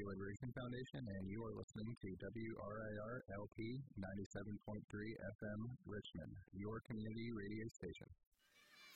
Liberation Foundation, and you are listening to WRIR LP 97.3 FM Richmond, your community radio station.